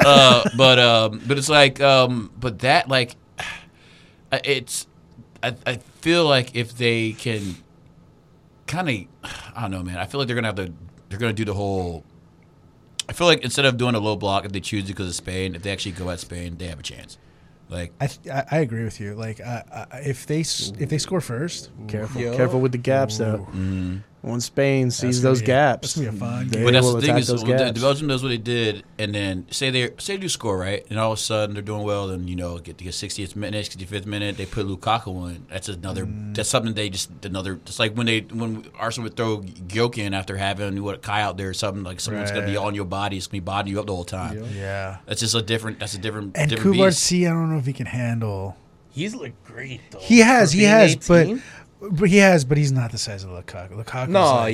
But it's like, but that like, it's. I feel like if they can, kind of, I don't know, man. I feel like they're gonna do the whole. I feel like instead of doing a low block, if they choose it because of Spain, if they actually go at Spain, they have a chance. Like I agree with you. Like if they score first, careful with the gaps though. Mm-hmm. Once Spain sees those gaps, that's gonna be a fun game. But that's the thing is, the Belgium knows what they did, and then say they do score right, and all of a sudden they're doing well, then get to the 60th minute, 65th minute, they put Lukaku in. That's another. That's something they just another. It's like when Arsenal would throw Gyoke in after having Kai out there, or something like someone's gonna be on your body, it's gonna be bodying you up the whole time. Yeah, that's just a different. That's a different. And different Kubarsi, I don't know if he can handle. He's looked great though. He has, but But he's not the size of Lukaku. Lukaku's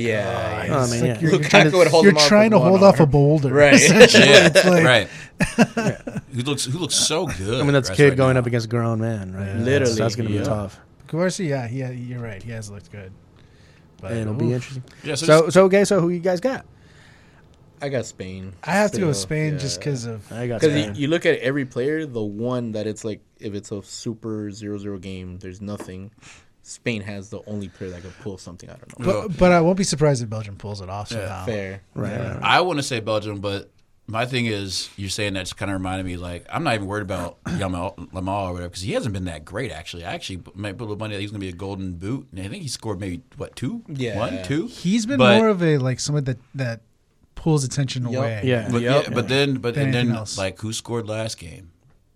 you're trying to hold off a boulder, right? It's like, right. Who looks so good. I mean, that's a kid going up against a grown man, right? Literally, that's going to be tough. Kvaratskhelia, you're right. He has looked good. But it'll be interesting. Yeah, so who you guys got? I got Spain. I have to go with Spain just because of... Because you look at every player, the one that it's like, if it's a super 0-0 game, there's nothing. Spain has the only player that can pull something. I don't know. But I won't be surprised if Belgium pulls it off somehow. Fair. Right. Yeah. I want to say Belgium, but my thing is, you're saying that's kind of reminded me, like, I'm not even worried about Yamal or whatever, because he hasn't been that great, actually. I actually might put a little money that he's going to be a golden boot. And I think he scored maybe, 2? Yeah. 1, 2? He's been more of a, like, someone that pulls attention away. Yeah. But then, like, who scored last game?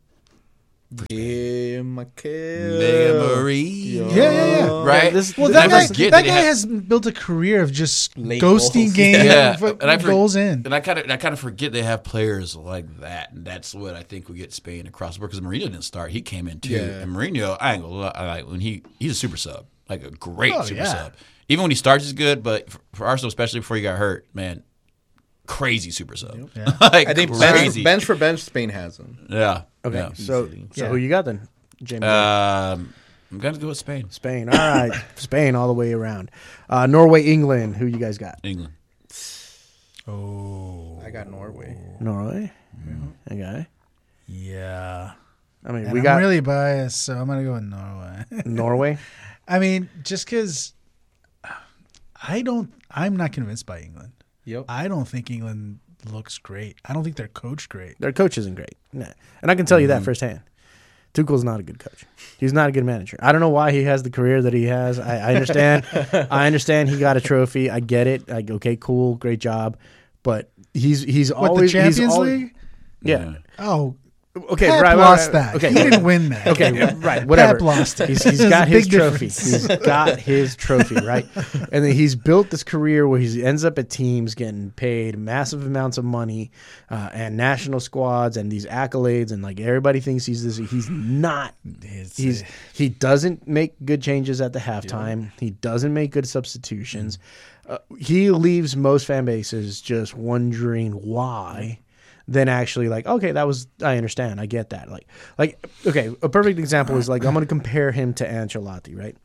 Yeah, Marie. Yeah. Right? That guy has built a career of just ghosting games goals in. And I kind of forget they have players like that. And that's what I think we get Spain across the board, because Mourinho didn't start. He came in too. Yeah. And Mourinho, I ain't gonna lie, when he's a super sub. Like a great super sub. Even when he starts, he's good, but for Arsenal, especially before he got hurt, man, crazy super sub. Yeah. Like, I think bench for bench, Spain has him. Yeah. Okay. Yeah. So who you got then, Jamie? I'm going to go with Spain. Spain. All right. Spain all the way around. Norway, England. Who you guys got? England. Oh. I got Norway. Norway? Mm-hmm. Okay. Yeah. I mean, I'm really biased, so I'm going to go with Norway. Norway? I mean, just because I'm not convinced by England. Yep. I don't think England looks great. I don't think they're coached great. Their coach isn't great. Nah. And I can tell you that firsthand. Tuchel's not a good coach. He's not a good manager. I don't know why he has the career that he has. I understand. I understand he got a trophy. I get it. Like, okay, cool, great job. But he's always the Champions League? Yeah. Oh, okay, Pep lost that. Okay, he didn't win that. Okay, right, whatever. Pep lost it. He's got his trophy. He's got his trophy, right? And then he's built this career where he ends up at teams getting paid massive amounts of money and national squads and these accolades, and like everybody thinks he's this. He's not. He doesn't make good changes at the halftime. Yeah. He doesn't make good substitutions. He leaves most fan bases just wondering why. Then actually, like, okay, I understand, I get that. Like, okay, a perfect example is like I'm going to compare him to Ancelotti, right?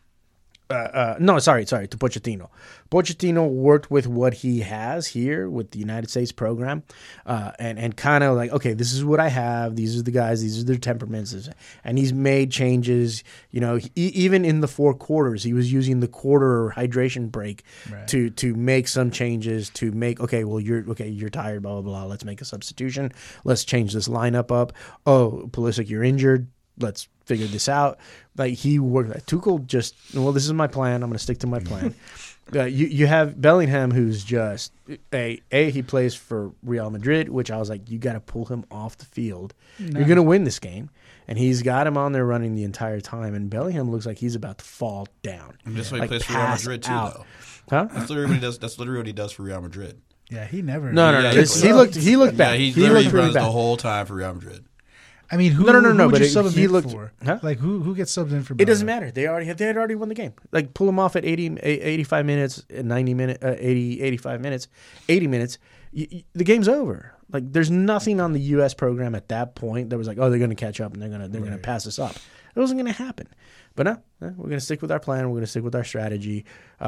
No, sorry, to Pochettino. Pochettino worked with what he has here with the United States program, and kind of like, okay, this is what I have. These are the guys. These are their temperaments, and he's made changes. You know, even in the 4 quarters, he was using the quarter hydration break to make some changes. To make you're tired, blah blah blah. Let's make a substitution. Let's change this lineup up. Oh, Pulisic, you're injured. Let's figure this out. Like he worked. Tuchel this is my plan. I'm going to stick to my plan. You have Bellingham, who's just he plays for Real Madrid, which I was like, you got to pull him off the field. No. You're going to win this game, and he's got him on there running the entire time. And Bellingham looks like he's about to fall down. And that's why he plays for Real Madrid too, though. Huh? That's literally what he does. That's literally what he does for Real Madrid. Yeah, he never. No. He looked bad. Yeah, he looked really bad the whole time for Real Madrid. I mean, who would you sub him in for? Huh? Like, who gets subbed in for? It doesn't matter. They had already won the game. Like, pull them off at 85 minutes, 90 minutes, 85 minutes, 80 minutes. The game's over. Like, there's nothing on the U.S. program at that point that was like, oh, they're going to catch up and they're going to pass us up. It wasn't going to happen. But no, we're going to stick with our plan. We're going to stick with our strategy.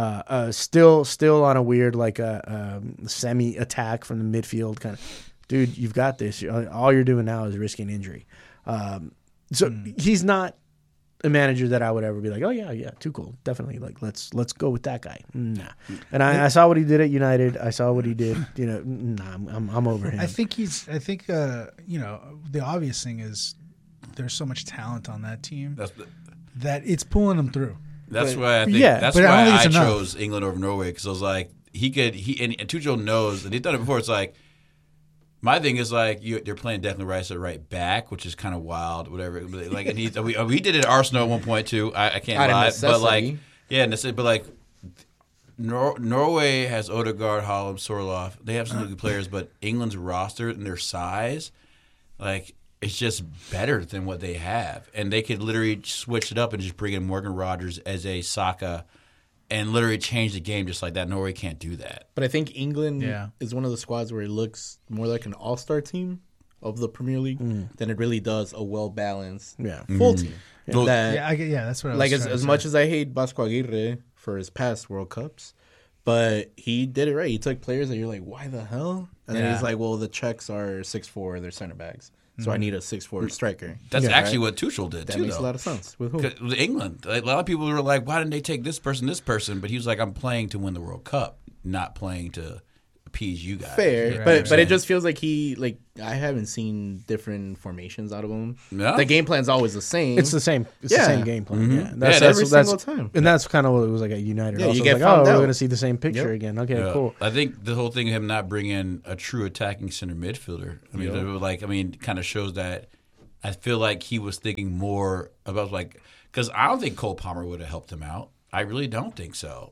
Still on a weird semi attack from the midfield kind of. Dude, you've got this. All you're doing now is risking injury. He's not a manager that I would ever be like, oh yeah, Tuchel, definitely. Like let's go with that guy. Nah. And I saw what he did at United. I saw what he did. You know, I'm over him. I think the obvious thing is there's so much talent on that team that it's pulling them through. That's why I think. Yeah, that's why I chose England over Norway, because I was like, and Tuchel knows, and he's done it before. It's like. My thing is like they're playing Declan Rice at right back, which is kind of wild, whatever. Like, and we did it at Arsenal at one point too. I can't lie, but like, yeah, but like, Norway has Odegaard, Haaland, Sorloth. They have some good players, but England's roster and their size, like it's just better than what they have. And they could literally switch it up and just bring in Morgan Rogers as a Saka and literally change the game just like that. Norway can't do that. But I think England is one of the squads where it looks more like an all-star team of the Premier League than it really does a well-balanced full team. Yeah, that's what I was like as much as I hate Vasco Aguirre for his past World Cups, but he did it right. He took players that you're like, why the hell? And then he's like, well, the Czechs are 6'4", they're center backs. So I need a 6'4" striker. That's actually what Tuchel did, that too, makes a lot of sense. With who? With England. Like, a lot of people were like, why didn't they take this person? But he was like, I'm playing to win the World Cup, not playing to appease you guys. Fair. But it just feels like I haven't seen different formations out of him. Yeah. The game plan's always the same. It's the same. It's the same game plan. Yeah, that's every single time. And that's kind of what it was like at United. Yeah, also. you get Like, found we're out. going to see the same picture again. Okay, cool. I think the whole thing of him not bringing a true attacking center midfielder, kind of shows that I feel like he was thinking more about because I don't think Cole Palmer would have helped him out. I really don't think so.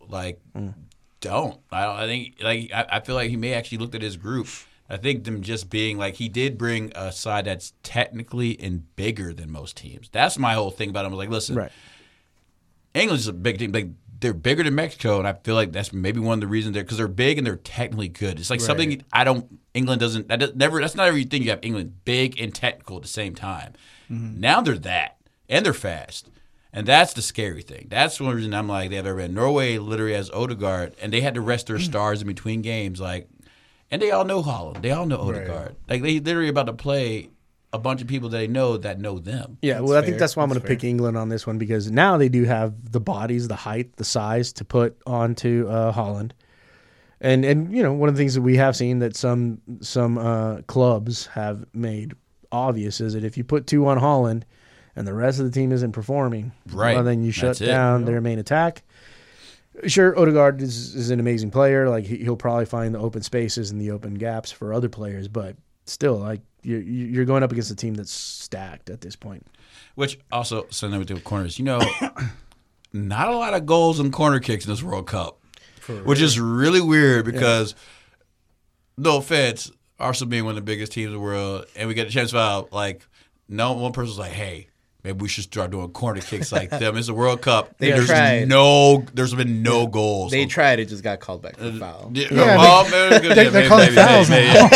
I think I feel like he may actually looked at his group. I think them just being he did bring a side that's technically and bigger than most teams. That's my whole thing about him. I was like, listen, England's a big team. They're bigger than Mexico, and I feel like that's maybe one of the reasons because they're big and they're technically good. It's like something England doesn't. That's not everything you have. England big and technical at the same time. Mm-hmm. Now they're that, and they're fast, and that's the scary thing. That's one reason I'm like they have everybody. Norway literally has Odegaard, and they had to rest their stars in between games, and they all know Holland. They all know Odegaard. They literally about to play a bunch of people they know that know them. Yeah, I think that's why I'm going to pick England on this one because now they do have the bodies, the height, the size to put onto Holland. And one of the things that we have seen that some clubs have made obvious is that if you put 2 on Holland and the rest of the team isn't performing, well, then you shut down their main attack. Sure, Odegaard is an amazing player. He'll probably find the open spaces and the open gaps for other players, but still, you're going up against a team that's stacked at this point. Which also, so then with corners, not a lot of goals and corner kicks in this World Cup, which is really weird because, no offense, Arsenal being one of the biggest teams in the world, and we get a chance to no one person's like, hey, maybe we should start doing corner kicks like them. It's a World Cup. There's been no goals. They tried. It just got called back for foul. They're calling fouls now.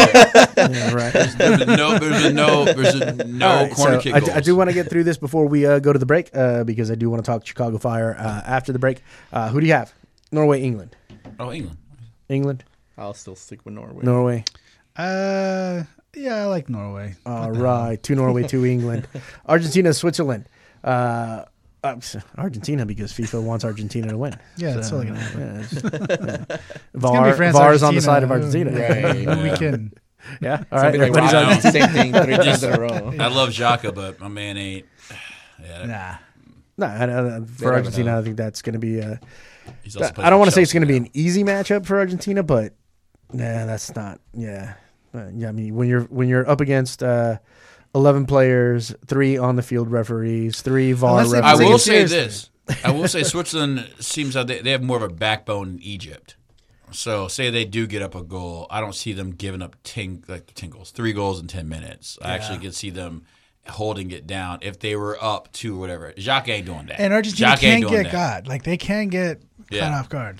There's no corner kick goals. I do want to get through this before we go to the break because I do want to talk Chicago Fire after the break. Who do you have? Norway, England. Oh, England. England. I'll still stick with Norway. Norway. Yeah, I like Norway. All right, 2 Norway, 2 England. Argentina, Switzerland. Argentina because FIFA wants Argentina to win. Yeah, that's all I can have. VAR's on the side of Argentina. Right. We can. Yeah, all right. Everybody's on the same thing 3 times in a row. I love Xhaka, but my man ain't. Nah, for Argentina, I think that's going to be I don't want to say it's going to be an easy matchup for Argentina, but that's not. Yeah. I mean, when you're up against 11 players, 3 on the field referees, 3 VAR referees. I will say this. I will say Switzerland seems like they have more of a backbone than Egypt. So say they do get up a goal, I don't see them giving up 10 goals, 3 goals in 10 minutes. I actually can see them holding it down if they were up 2 or whatever. Xhaka ain't doing that. And Argentina can't get got. They can get caught off guard.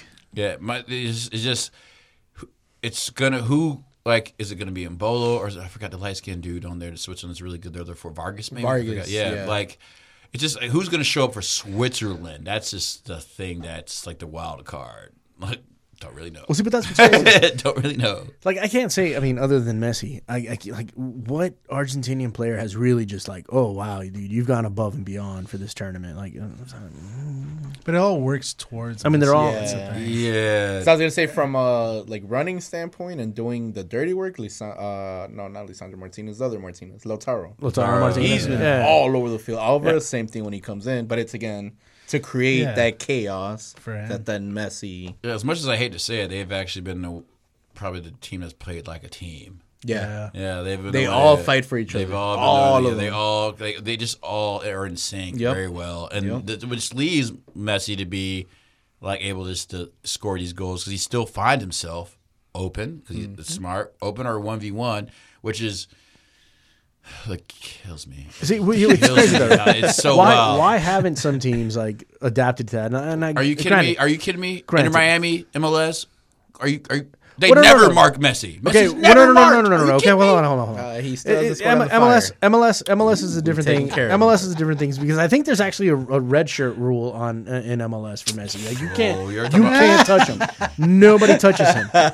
It's gonna is it going to be Mbolo or I forgot the light skinned dude on there? The Switzerland's really good. They're for Vargas, maybe. Vargas, it's just who's going to show up for Switzerland? That's just the thing. That's the wild card. Don't really know. Well, see, but that's what's crazy. Don't really know. I can't say. I mean, other than Messi, what Argentinian player has really just oh wow, dude, you've gone above and beyond for this tournament. But it all works towards. I mean, they're all. Yeah. So I was gonna say from a running standpoint and doing the dirty work. Not Lisandro Martinez, the other Martinez, Lautaro Martinez. He's all over the field. Alvarez, same thing when he comes in, but it's again to create that chaos that then Messi. Yeah, as much as I hate to say it, they've actually been probably the team that's played like a team. Yeah. They all fight for each other. They've all been they just all are in sync very well, and which leaves Messi to be able just to score these goals because he still finds himself open because he's smart, open or 1v1, which is That kills me. See, it's crazy though. It's so why haven't some teams like adapted to that? Are you kidding me? Are you kidding me? Granted. In Miami, MLS, are you? They never mark Messi. Okay, no. Okay, hold on. He still has the squad on MLS is a different thing. MLS is a different thing because I think there's actually a red shirt rule in MLS for Messi. Like you can't touch him. Nobody touches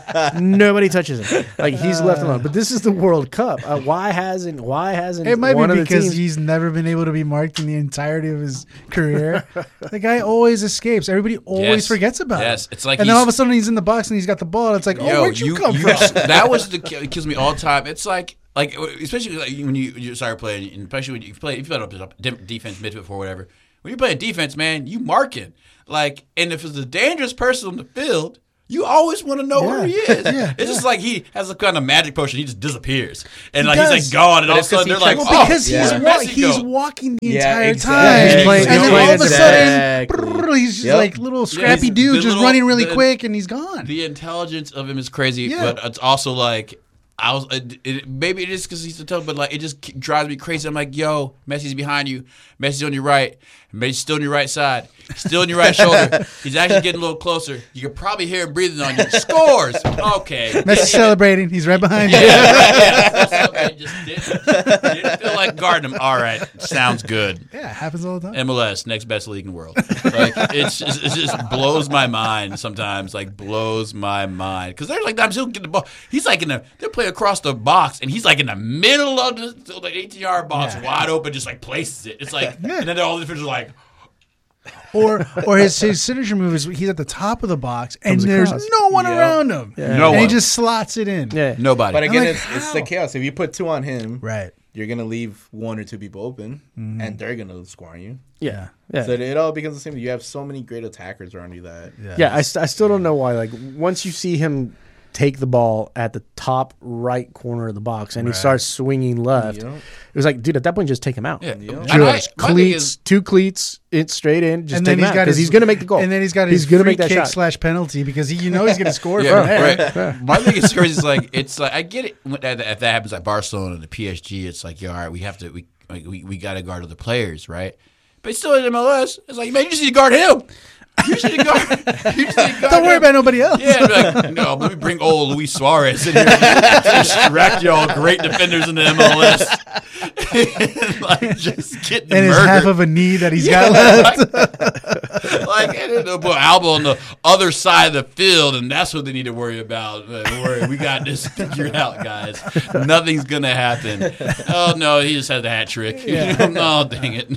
him. Like he's left alone. But this is the World Cup. Why hasn't? It might be because he's never been able to be marked in the entirety of his career. The guy always escapes. Everybody always forgets about him. Yes, it's like, and then all of a sudden he's in the box and he's got the ball. And it's like, where'd you come from? That was it kills me all the time. It's like especially like when you start playing, and especially when you play up defense, midfield, or whatever. When you play defense, man, you marking. Like, and if it's a dangerous person on the field, you always want to know where he is. It's just like he has a kind of magic potion. He just disappears, and he's like gone. And all of a sudden they're like, because he's walking the entire time, and then all of a sudden he's just like little scrappy dude, just running really quick, and he's gone. The intelligence of him is crazy, but it's also like. Maybe it is because he's so tough, but like it just drives me crazy. I'm like, yo, Messi's behind you. Messi's on your right. Messi's still on your right side. Still on your right shoulder. He's actually getting a little closer. You can probably hear him breathing on you. Scores. Okay. Messi's celebrating. He's right behind you. Okay. Just didn't feel like guarding him. All right. Sounds good. Yeah, it happens all the time. MLS, next best league in the world. Like it just blows my mind sometimes. Like blows my mind because they're like, I'm still getting the ball. He's like they're playing across the box, and he's like in the middle of the 18-yard box, wide open, just like places it. It's like, and then all the defenders are like, or his signature move is he's at the top of the box, and there's no one around him, and he just slots it in. Yeah, nobody. But again, it's the chaos. If you put two on him, right, you're gonna leave one or two people open, and they're gonna score on you. Yeah. So it all becomes the same. You have so many great attackers around you that. Yeah, I still don't know why. Like once you see him take the ball at the top right corner of the box and he starts swinging left. It was like, dude, at that point, just take him out. Two cleats, it's straight in, just take him out because he's going to make the goal. And then he's got his free kick / penalty because he's going to score from there. Right. My thing is crazy. It's like I get it if that happens at Barcelona, the PSG. It's like, all right, we have to we got to guard other players, right? But still in MLS, it's like, man, you just need to guard him. You should guard Don't worry about nobody else. Yeah, like, no, let me bring old Luis Suarez in here to distract y'all great defenders in the MLS. Like, just getting murdered. His half of a knee that he's got left. Like, and they'll put Alba on the other side of the field, and that's what they need to worry about. Don't worry, we got this figured out, guys. Nothing's going to happen. Oh, no, he just had the hat trick. Yeah. Oh, dang it.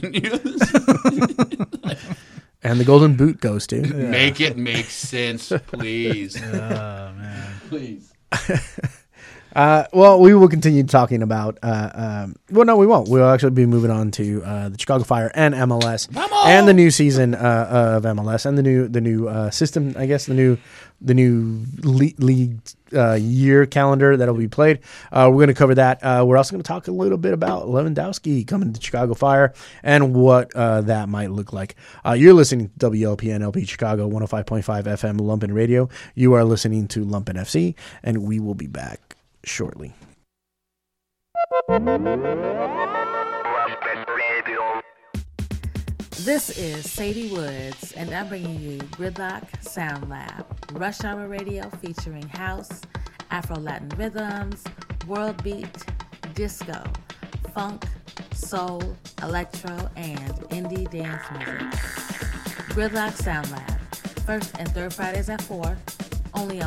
And the golden boot goes to. Make it make sense, please. Oh, man. Please. Well, we will continue talking about. Well, no, we won't. We'll actually be moving on to the Chicago Fire and MLS, and the new season of MLS, and the new system. I guess the new league year calendar that'll be played. We're going to cover that. We're also going to talk a little bit about Lewandowski coming to Chicago Fire and what that might look like. You're listening to WLPN LP Chicago 105.5 FM Lumpen Radio. You are listening to Lumpen FC, and we will be back shortly. This is Sadie Woods, and I'm bringing you Gridlock Sound Lab, Rush Hour Radio featuring house, Afro-Latin rhythms, world beat, disco, funk, soul, electro, and indie dance music. Gridlock Sound Lab, first and third Fridays at 4, only on